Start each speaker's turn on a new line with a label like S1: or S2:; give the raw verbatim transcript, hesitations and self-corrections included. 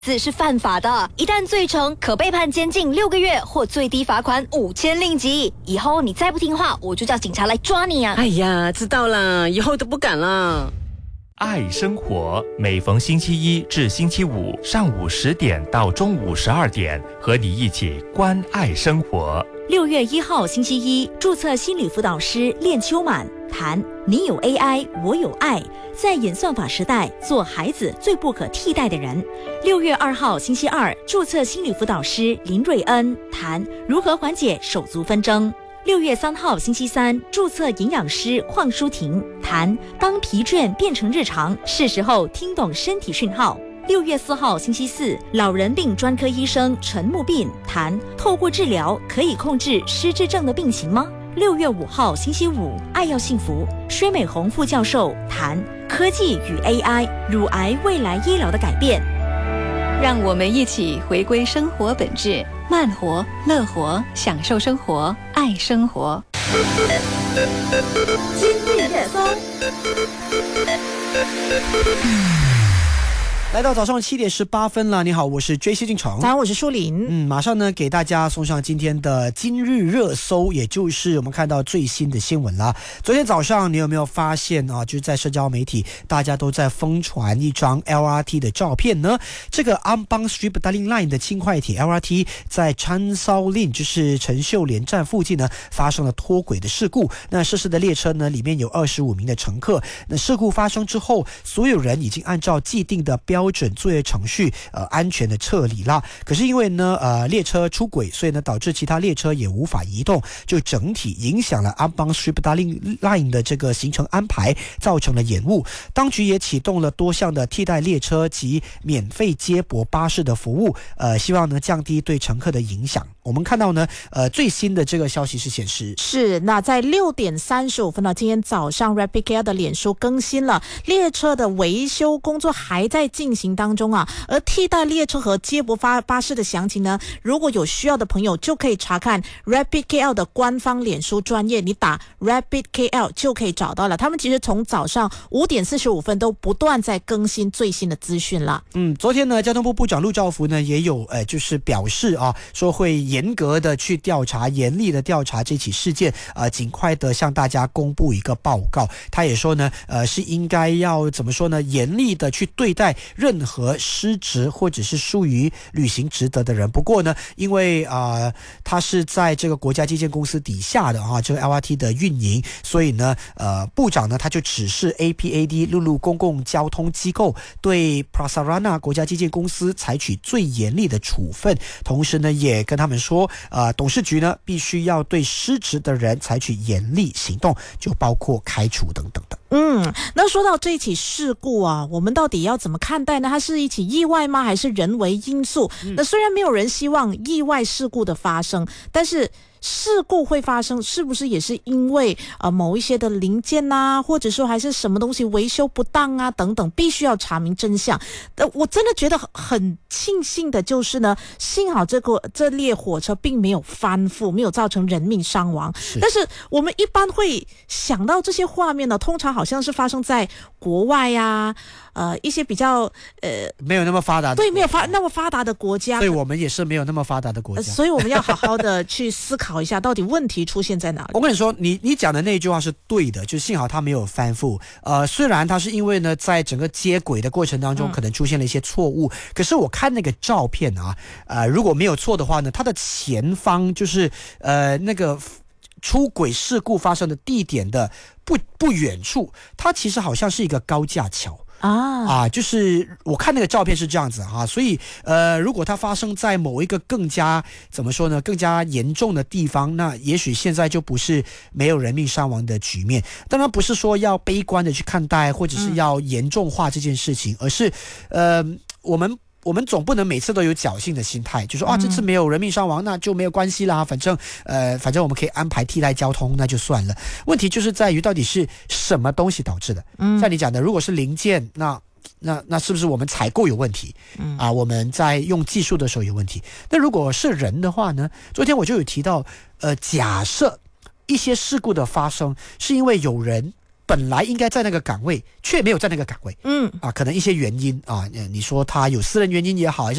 S1: 字是犯法的，一旦罪成，可被判监禁六个月或最低罚款五千令吉。以后你再不听话，我就叫警察来抓你啊！
S2: 哎呀，知道了，以后都不敢了。
S3: 爱生活，每逢星期一至星期五上午十点到中午十二点，和你一起关爱生活。
S4: 六月一号星期一，注册心理辅导师练秋满谈你有 A I， 我有爱，在演算法时代，做孩子最不可替代的人。六月二号星期二，注册心理辅导师林瑞恩谈如何缓解手足纷争。六月三号星期三，注册营养师邝淑婷谈当疲倦变成日常，是时候听懂身体讯号。六月四号星期四，老人病专科医生陈木斌谈透过治疗可以控制失智症的病情吗？六月五号星期五，爱要幸福，薛美红副教授谈科技与 A I 乳癌未来医疗的改变。
S5: 让我们一起回归生活本质，慢活、乐活，享受生活，爱生活。
S4: 今日热搜。
S6: 来到早上七点十八分了，你好，我是 J C 进城，
S7: 早上我是舒林。
S6: 嗯，马上呢给大家送上今天的今日热搜，也就是我们看到最新的新闻啦。昨天早上你有没有发现啊？就是在社交媒体大家都在疯传一张 L R T 的照片呢。这个 Ampang Street Petaling Line 的轻快铁 L R T 在 Chan Sao Lin 就是陈秀莲站附近呢发生了脱轨的事故。那涉事的列车呢里面有二十五名的乘客。那事故发生之后，所有人已经按照既定的标标准作业程序呃安全的撤离啦。可是因为呢呃列车出轨，所以呢导致其他列车也无法移动，就整体影响了 Ampang Street Petaling Line 的这个行程安排，造成了延误。当局也启动了多项的替代列车及免费接驳巴士的服务，呃希望呢降低对乘客的影响。我们看到呢呃最新的这个消息是显示，
S7: 是那在六点三十五分呢，今天早上 Rapid K L 的脸书更新了列车的维修工作还在进行当中啊，而替代列车和接驳巴士的详情呢，如果有需要的朋友就可以查看 Rapid K L 的官方脸书专页，你打 Rapid K L 就可以找到了。他们其实从早上五点四十五分都不断在更新最新的资讯了。
S6: 嗯，昨天呢交通部部长陆兆福呢也有呃就是表示啊，说会严格的去调查，严厉的调查这起事件，呃尽快的向大家公布一个报告。他也说呢呃是应该要怎么说呢，严厉的去对待任何失职或者是疏于履行职责的人。不过呢因为啊、呃、他是在这个国家基建公司底下的啊这个 L R T 的运营，所以呢呃部长呢他就指示 A P A D 陆路公共交通机构对 Prasarana 国家基建公司采取最严厉的处分，同时呢也跟他们说呃董事局呢必须要对失职的人采取严厉行动，就包括开除等等的。
S7: 嗯，那说到这一起事故啊，我们到底要怎么看待呢？它是一起意外吗？还是人为因素？嗯、那虽然没有人希望意外事故的发生，但是事故会发生，是不是也是因为呃某一些的零件啊，或者说还是什么东西维修不当啊等等，必须要查明真相。呃，我真的觉得很庆幸的就是呢，幸好这个这列火车并没有翻覆，没有造成人命伤亡。但是我们一般会想到这些画面呢，通常好像是发生在国外啊，呃一些比较呃
S6: 没有那么发达的
S7: 对没有发那么发达的国家，
S6: 所以我们也是没有那么发达的国家、呃、
S7: 所以我们要好好的去思考考一下到底问题出现在哪里。
S6: 我跟你说，你你讲的那句话是对的，就幸好他没有翻覆。呃，虽然他是因为呢，在整个接轨的过程当中可能出现了一些错误，嗯、可是我看那个照片啊，呃，如果没有错的话呢，它的前方就是呃那个出轨事故发生的地点的不不远处，它其实好像是一个高架桥。啊啊，就是我看那个照片是这样子啊，所以呃，如果它发生在某一个更加怎么说呢，更加严重的地方，那也许现在就不是没有人命伤亡的局面。当然不是说要悲观的去看待，或者是要严重化这件事情，嗯、而是呃，我们。我们总不能每次都有侥幸的心态，就说啊这次没有人命伤亡，那就没有关系啦，反正呃反正我们可以安排替代交通，那就算了。问题就是在于到底是什么东西导致的。嗯，像你讲的，如果是零件，那那那是不是我们采购有问题？嗯啊，我们在用技术的时候有问题。那如果是人的话呢？昨天我就有提到，呃，假设一些事故的发生是因为有人本来应该在那个岗位，却没有在那个岗位，
S7: 嗯
S6: 啊，可能一些原因啊，你说他有私人原因也好，还是